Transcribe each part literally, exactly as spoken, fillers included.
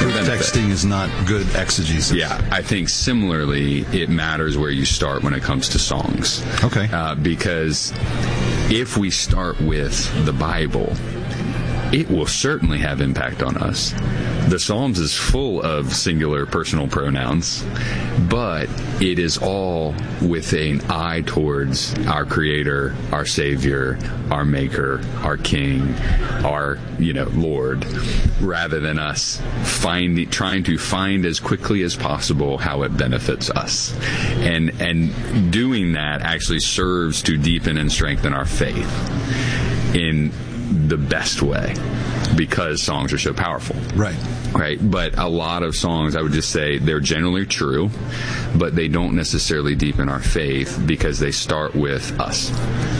Proof benefit. texting is not good exegesis. Yeah, I think similarly, it matters where you start when it comes to songs. Okay. Uh, because if we start with the Bible, it will certainly have impact on us. The Psalms is full of singular personal pronouns, but it is all with an eye towards our Creator, our Savior, our Maker, our King, our, you know, Lord, rather than us find, trying to find as quickly as possible how it benefits us. And, and doing that actually serves to deepen and strengthen our faith in the best way, because songs are so powerful. Right. Right. But a lot of songs, I would just say, they're generally true, but they don't necessarily deepen our faith because they start with us.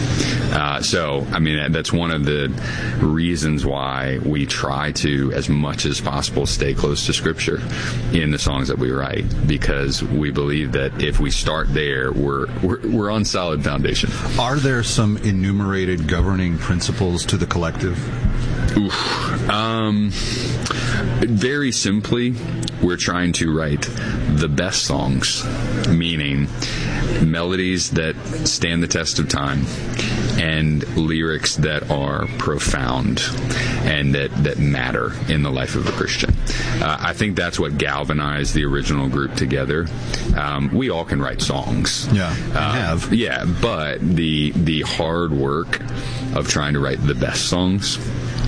Uh, so, I mean, that's one of the reasons why we try to, as much as possible, stay close to Scripture in the songs that we write, because we believe that if we start there, we're we're, we're on solid foundation. Are there some enumerated governing principles to the collective? Oof. Um, very simply, we're trying to write the best songs, meaning melodies that stand the test of time and lyrics that are profound and that, that matter in the life of a Christian. Uh, I think that's what galvanized the original group together. Um, we all can write songs. Yeah, uh, have. Yeah, but the the hard work of trying to write the best songs,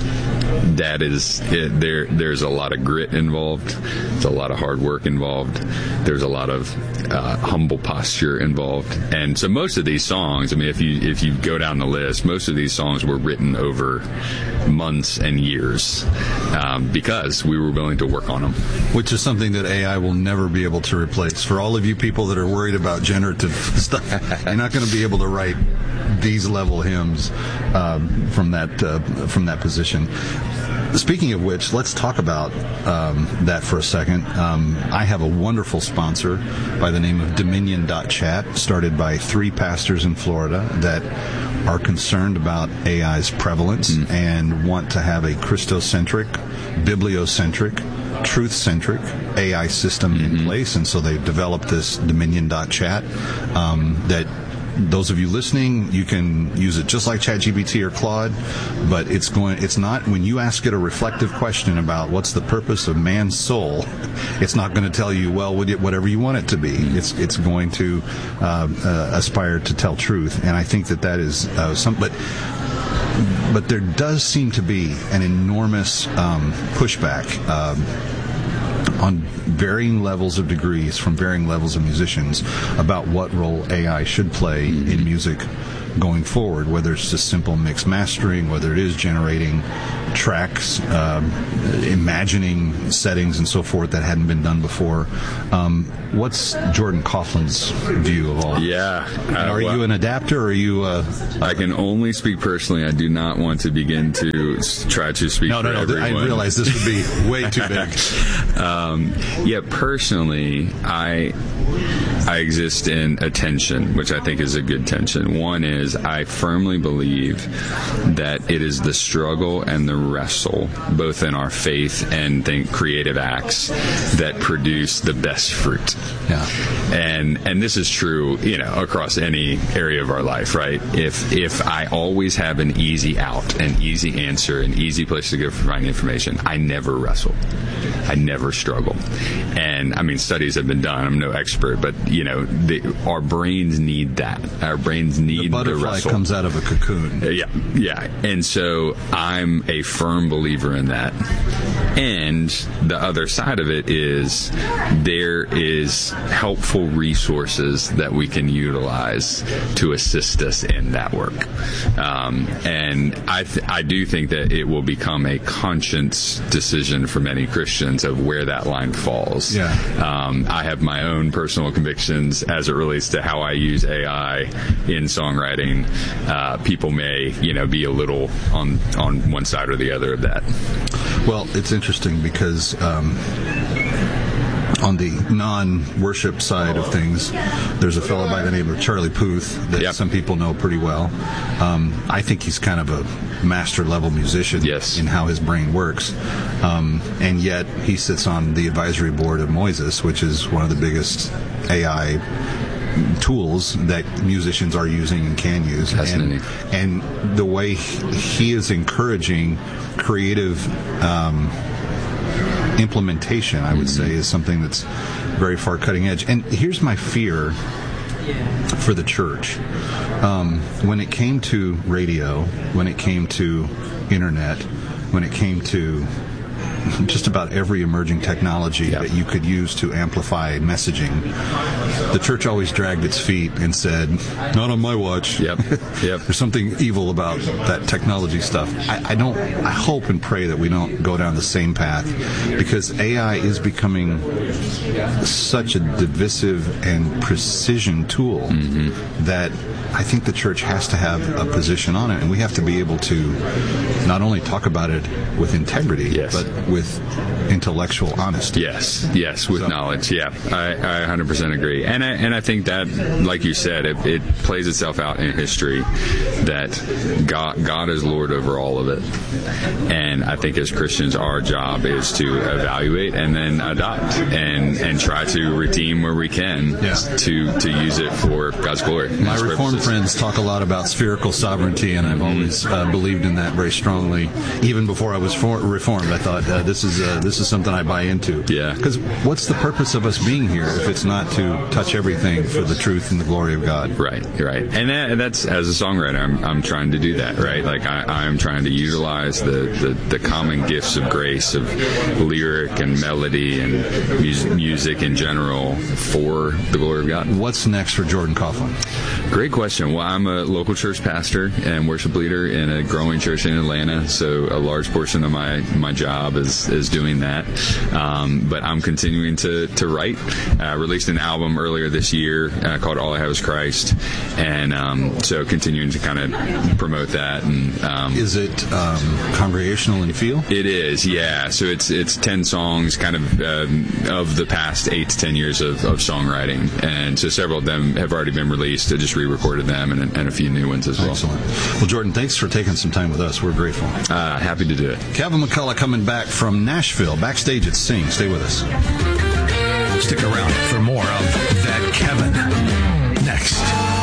that is, it, there. There's a lot of grit involved. There's a lot of hard work involved. There's a lot of uh, humble posture involved. And so most of these songs, I mean, if you if you go down the list, most of these songs were written over months and years um, because we were willing to work on them. Which is something that A I will never be able to replace. For all of you people that are worried about generative stuff, you're not going to be able to write these level hymns um, from that uh, from that position. Speaking of which, let's talk about um, that for a second. Um, I have a wonderful sponsor by the name of Dominion dot chat, started by three pastors in Florida that are concerned about A I's prevalence mm. and want to have a Christocentric, bibliocentric, truth-centric A I system mm-hmm. in place. And so they've developed this Dominion dot chat um, that those of you listening, you can use it just like ChatGPT or Claude, but it's going. It's not, when you ask it a reflective question about what's the purpose of man's soul, it's not going to tell you, well, whatever you want it to be. It's it's going to uh, uh, aspire to tell truth, and I think that that is uh, some. But but there does seem to be an enormous um, pushback. Um, on varying levels of degrees from varying levels of musicians about what role A I should play in music going forward, whether it's just simple mix mastering, whether it is generating tracks, um, imagining settings and so forth that hadn't been done before. Um, what's Jordan Coughlin's view of all this? Yeah. Uh, are well, you an adapter, or are you uh, I can only speak personally. I do not want to begin to s- try to speak no, for no, no, everyone. I realize this would be way too big. um, yeah, personally, I... I exist in a tension, which I think is a good tension. One is I firmly believe that it is the struggle and the wrestle, both in our faith and think creative acts, that produce the best fruit. Yeah. And and this is true, you know, across any area of our life, right? If if I always have an easy out, an easy answer, an easy place to go for finding information, I never wrestle. I never struggle. And I mean, studies have been done. I'm no expert, but you know, the, our brains need that. Our brains need the butterfly the wrestle. comes out of a cocoon. Uh, yeah, yeah. And so I'm a firm believer in that. And the other side of it is there is helpful resources that we can utilize to assist us in that work. Um, and I th- I do think that it will become a conscience decision for many Christians of where that line falls. Yeah. Um, I have my own personal convictions as it relates to how I use A I in songwriting. Uh, people may, you know, be a little on on one side or the other of that. Well, it's interesting because um, on the non-worship side of things, there's a fellow by the name of Charlie Puth that yep. some people know pretty well. Um, I think he's kind of a master-level musician yes. in how his brain works. Um, and yet he sits on the advisory board of Moises, which is one of the biggest A I tools that musicians are using and can use. Fascinating. And, and the way he is encouraging creative um, implementation, I would mm-hmm. say, is something that's very far cutting edge. And here's my fear for the church. Um, when it came to radio, when it came to internet, when it came to just about every emerging technology yep. that you could use to amplify messaging, the church always dragged its feet and said, not on my watch. Yep. Yep. There's something evil about that technology stuff. I, I don't, I hope and pray that we don't go down the same path, because A I is becoming such a divisive and precision tool mm-hmm. that I think the church has to have a position on it, and we have to be able to not only talk about it with integrity, yes. but with intellectual honesty. Yes, yes, with so. knowledge. Yeah, I, I one hundred percent agree, and I, and I think that, like you said, it, it plays itself out in history that God God is Lord over all of it, and I think as Christians, our job is to evaluate and then adopt and and try to redeem where we can yeah. to to use it for God's glory. My Reformed purposes. friends talk a lot about spherical sovereignty, and I've mm-hmm. always uh, believed in that very strongly. Even before I was for- Reformed, I thought uh, this is uh, this is something I buy into. Yeah. Because what's the purpose of us being here if it's not to touch everything for the truth and the glory of God? Right, right. And that, that's, as a songwriter, I'm I'm trying to do that, right? Like, I, I'm trying to utilize the, the, the common gifts of grace, of lyric and melody and music, music in general for the glory of God. What's next for Jordan Coughlin? Great question. Well, I'm a local church pastor and worship leader in a growing church in Atlanta, so a large portion of my, my job is, is doing that. Um, but I'm continuing to, to write. I uh, released an album earlier this year uh, called All I Have Is Christ, and um, so continuing to kind of promote that. And um, Is it um, congregational in feel? It is, yeah. So it's it's ten songs, kind of um, of the past eight to ten years of, of songwriting, and so several of them have already been released. I just re-recorded them, and, and a few new ones as well. Excellent. Well, Jordan, thanks for taking some time with us. We're grateful. Uh, happy to do it. Kevin McCullough coming back from Nashville, backstage at Sing. Stay with us. Stick around for more of That Kevin next.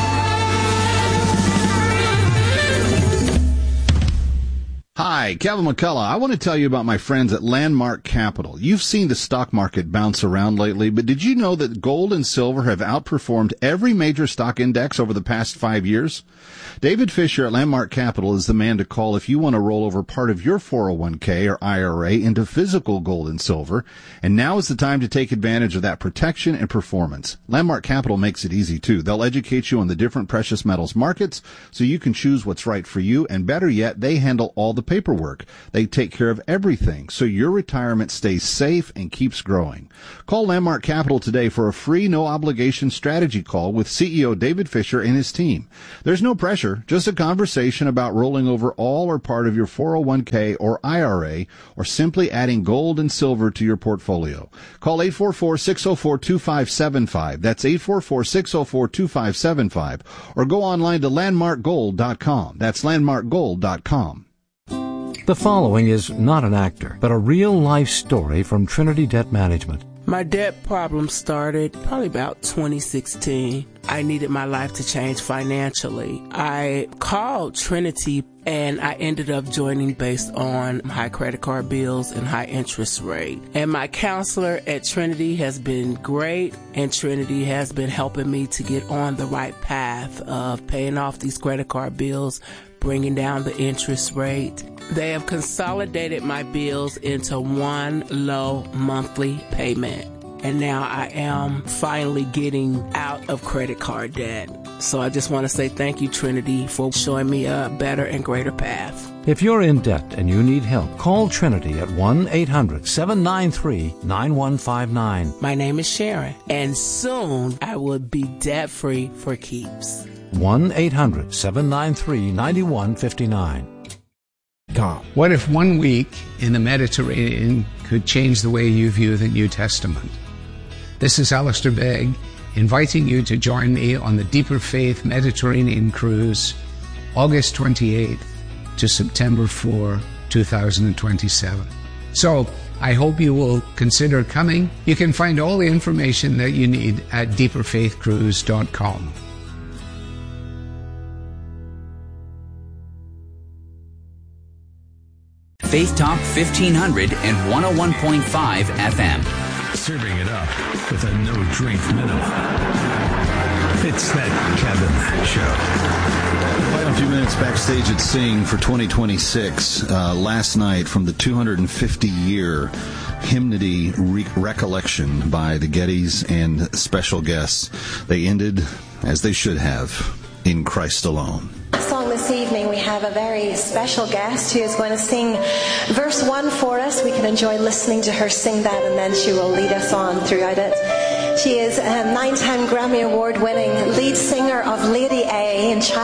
Hi, Kevin McCullough. I want to tell you about my friends at Landmark Capital. You've seen the stock market bounce around lately, but did you know that gold and silver have outperformed every major stock index over the past five years? David Fisher at Landmark Capital is the man to call if you want to roll over part of your four oh one k or I R A into physical gold and silver. And now is the time to take advantage of that protection and performance. Landmark Capital makes it easy, too. They'll educate you on the different precious metals markets so you can choose what's right for you. And better yet, they handle all the paperwork. They take care of everything so your retirement stays safe and keeps growing. Call Landmark Capital today for a free, no-obligation strategy call with C E O David Fisher and his team. There's no pressure, just a conversation about rolling over all or part of your four oh one k or I R A, or simply adding gold and silver to your portfolio. Call eight four four, six oh four, two five seven five. That's eight four four, six oh four, two five seven five. Or go online to landmark gold dot com. That's landmark gold dot com. The following is not an actor, but a real-life story from Trinity Debt Management. My debt problem started probably about twenty sixteen. I needed my life to change financially. I called Trinity and I ended up joining based on high credit card bills and high interest rate. And my counselor at Trinity has been great, and Trinity has been helping me to get on the right path of paying off these credit card bills, bringing down the interest rate. They have consolidated my bills into one low monthly payment. And now I am finally getting out of credit card debt. So I just want to say thank you, Trinity, for showing me a better and greater path. If you're in debt and you need help, call Trinity at one eight hundred, seven nine three, nine one five nine. My name is Sharon, and soon I will be debt-free for keeps. one eight hundred, seven nine three, nine one five nine. What if one week in the Mediterranean could change the way you view the New Testament? This is Alistair Begg, inviting you to join me on the Deeper Faith Mediterranean Cruise, August twenty-eighth to September fourth, two thousand twenty-seven. So, I hope you will consider coming. You can find all the information that you need at deeper faith cruise dot com. Faith Talk fifteen hundred and one oh one point five F M. Serving it up with a no-drink minimum. It's That Kevin Show. Final few minutes backstage at Sing for twenty twenty-six. Uh, last night from the two hundred fifty year hymnody re- recollection by the Gettys and special guests. They ended, as they should have, in Christ alone. Song this evening, we have a very special guest who is going to sing verse one for us. We can enjoy listening to her sing that, and then she will lead us on throughout it. She is a nine-time Grammy Award winning lead singer of Lady A in China.